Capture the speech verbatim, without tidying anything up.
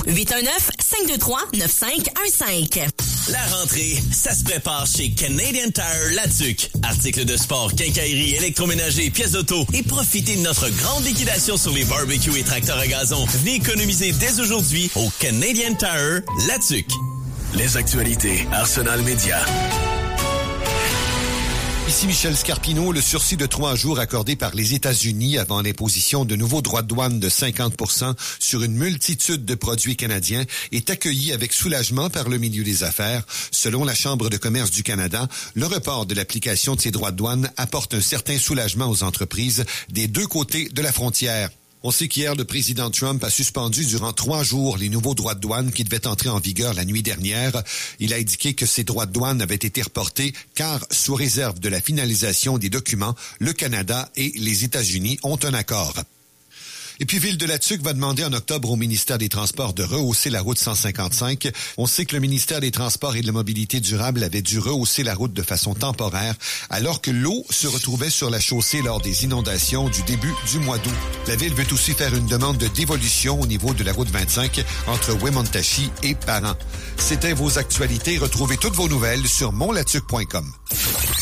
huit un neuf, cinq deux trois, neuf cinq un cinq. La rentrée, ça se prépare chez Canadian Tire Latuc. Articles de sport, quincaillerie, électroménager, pièces d'auto et profitez de notre grande liquidation sur les barbecues et tracteurs à gazon. Venez économiser dès aujourd'hui au Canadian Tire Latuc. Les actualités, Arsenal Média. Ici Michel Scarpino. Le sursis de trois jours accordé par les États-Unis avant l'imposition de nouveaux droits de douane de cinquante pour cent sur une multitude de produits canadiens est accueilli avec soulagement par le milieu des affaires. Selon la Chambre de commerce du Canada, le report de l'application de ces droits de douane apporte un certain soulagement aux entreprises des deux côtés de la frontière. On sait qu'hier, le président Trump a suspendu durant trois jours les nouveaux droits de douane qui devaient entrer en vigueur la nuit dernière. Il a indiqué que ces droits de douane avaient été reportés car, sous réserve de la finalisation des documents, le Canada et les États-Unis ont un accord. Et puis, Ville-de-la-Tuque va demander en octobre au ministère des Transports de rehausser la route cent cinquante-cinq. On sait que le ministère des Transports et de la Mobilité durable avait dû rehausser la route de façon temporaire, alors que l'eau se retrouvait sur la chaussée lors des inondations du début du mois d'août. La Ville veut aussi faire une demande de dévolution au niveau de la route vingt-cinq entre Wemontachi et Parent. C'était vos actualités. Retrouvez toutes vos nouvelles sur montlatuc point com.